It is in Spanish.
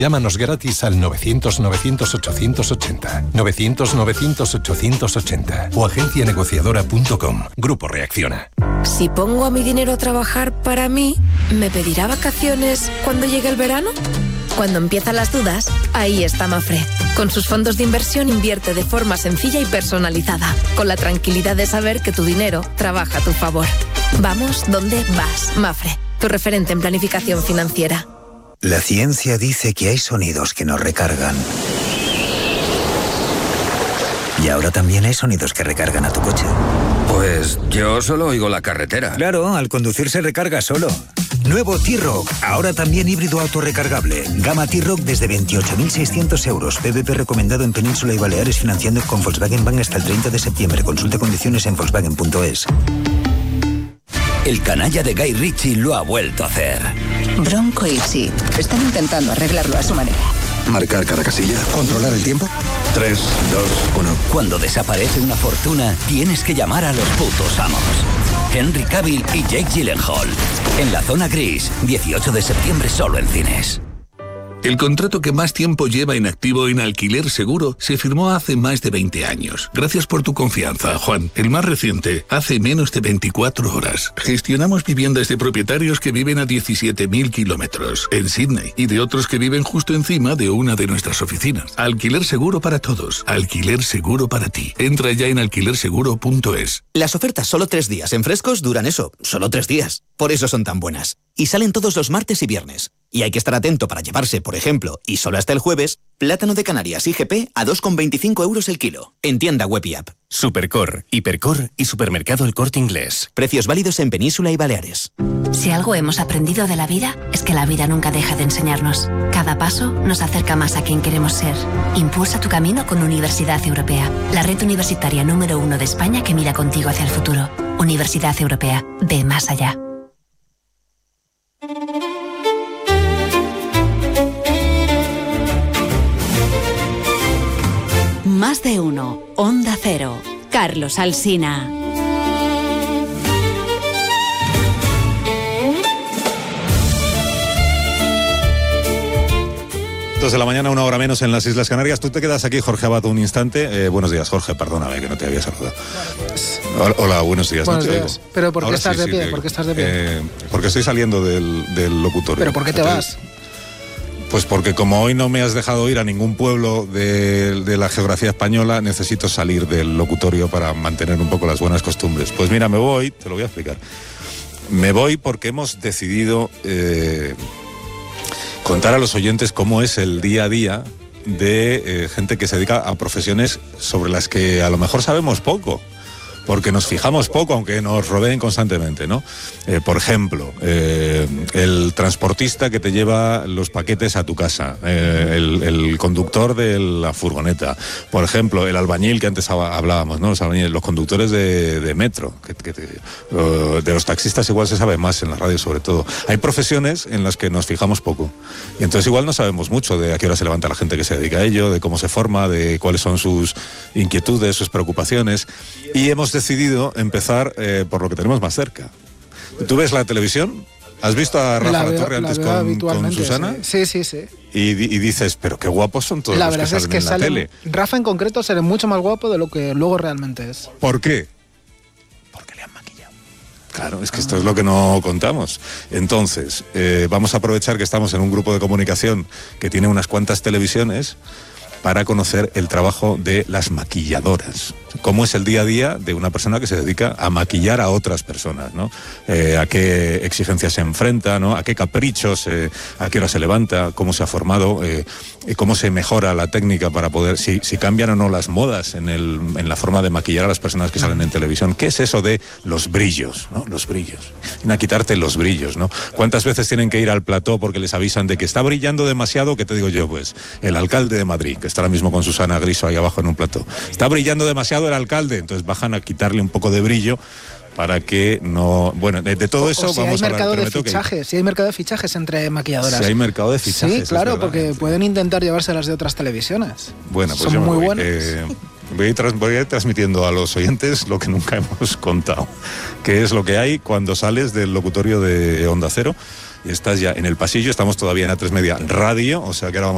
Llámanos gratis al 900-900-880, 900-900-880 o agencianegociadora.com. Grupo Reacciona. Si pongo a mi dinero a trabajar para mí, ¿me pedirá vacaciones cuando llegue el verano? Cuando empiezan las dudas, ahí está Mafre. Con sus fondos de inversión invierte de forma sencilla y personalizada, con la tranquilidad de saber que tu dinero trabaja a tu favor. Vamos donde vas, Mafre, tu referente en planificación financiera. La ciencia dice que hay sonidos que nos recargan. Y ahora también hay sonidos que recargan a tu coche. Pues yo solo oigo la carretera. Claro, al conducir se recarga solo. Nuevo T-Roc, ahora también híbrido autorrecargable. Gama T-Roc desde 28.600 euros. PVP recomendado en Península y Baleares, financiando con Volkswagen Bank hasta el 30 de septiembre. Consulta condiciones en Volkswagen.es. El canalla de Guy Ritchie lo ha vuelto a hacer. Bronco y Sid están intentando arreglarlo a su manera. Marcar cada casilla. Controlar el tiempo. 3, 2, 1. Cuando desaparece una fortuna, tienes que llamar a los putos amos. Henry Cavill y Jake Gyllenhaal. En La Zona Gris, 18 de septiembre solo en cines. El contrato que más tiempo lleva inactivo en Alquiler Seguro se firmó hace más de 20 años. Gracias por tu confianza, Juan. El más reciente, hace menos de 24 horas. Gestionamos viviendas de propietarios que viven a 17.000 kilómetros en Sydney y de otros que viven justo encima de una de nuestras oficinas. Alquiler Seguro para todos. Alquiler Seguro para ti. Entra ya en alquilerseguro.es. Las ofertas solo 3 días en Frescos duran eso, solo 3 días. Por eso son tan buenas. Y salen todos los martes y viernes. Y hay que estar atento para llevarse, por ejemplo, y solo hasta el jueves, plátano de Canarias IGP a 2,25 euros el kilo. En tienda web y app. Supercor, Hipercor y Supermercado El Corte Inglés. Precios válidos en Península y Baleares. Si algo hemos aprendido de la vida, es que la vida nunca deja de enseñarnos. Cada paso nos acerca más a quien queremos ser. Impulsa tu camino con Universidad Europea, la red universitaria número 1 de España que mira contigo hacia el futuro. Universidad Europea, ve más allá. Más de uno. Onda Cero. Carlos Alsina. De la mañana, 1 hora menos en las Islas Canarias. Tú te quedas aquí, Jorge Abad, un instante. Buenos días, Jorge, perdóname que no te había saludado. Hola, buenos días. Buenos no te días. oigo. ¿Pero por qué Ahora estás sí, de pie? sí, ¿Por qué estás de pie? Porque estoy saliendo del locutorio. ¿Pero por qué te vas? Pues porque como hoy no me has dejado ir a ningún pueblo de la geografía española, necesito salir del locutorio para mantener un poco las buenas costumbres. Pues mira, me voy, te lo voy a explicar. Me voy porque hemos decidido contar a los oyentes cómo es el día a día de gente que se dedica a profesiones sobre las que a lo mejor sabemos poco, porque nos fijamos poco, aunque nos rodeen constantemente, ¿no? Por ejemplo, el transportista que te lleva los paquetes a tu casa, el conductor de la furgoneta, por ejemplo, el albañil que antes hablábamos, ¿no? Los conductores de metro, de los taxistas igual se sabe más en la radio sobre todo. Hay profesiones en las que nos fijamos poco y entonces igual no sabemos mucho de a qué hora se levanta la gente que se dedica a ello, de cómo se forma, de cuáles son sus inquietudes, sus preocupaciones, y hemos decidido empezar por lo que tenemos más cerca. ¿Tú ves la televisión? ¿Has visto a Rafa La Torre antes con Susana? Sí. Y dices, pero qué guapos son todos los que salen en la tele. Rafa en concreto sale mucho más guapo de lo que luego realmente es. ¿Por qué? Porque le han maquillado. Claro, es que esto es lo que no contamos. Entonces, vamos a aprovechar que estamos en un grupo de comunicación que tiene unas cuantas televisiones para conocer el trabajo de las maquilladoras. Cómo es el día a día de una persona que se dedica a maquillar a otras personas, ¿no? A qué exigencias se enfrenta, ¿no? A qué caprichos, a qué hora se levanta, cómo se ha formado, cómo se mejora la técnica para poder, si cambian o no las modas en la forma de maquillar a las personas que salen en televisión. ¿Qué es eso de los brillos, ¿no? Los brillos. Vienen a quitarte los brillos, ¿no? ¿Cuántas veces tienen que ir al plató porque les avisan de que está brillando demasiado? ¿Qué te digo yo? Pues el alcalde de Madrid, que está ahora mismo con Susana Griso ahí abajo en un plató. Está brillando demasiado el alcalde, entonces bajan a quitarle un poco de brillo para que no... Bueno, de todo eso si vamos a hablar. Si hay mercado de fichajes entre maquilladoras. Si hay mercado de fichajes. Sí, claro, porque pueden intentar llevárselas de otras televisiones. Bueno, pues son muy buenas. Voy a ir transmitiendo a los oyentes lo que nunca hemos contado, que es lo que hay cuando sales del locutorio de Onda Cero y estás ya en el pasillo. Estamos todavía en A3 Media Radio, o sea que ahora vamos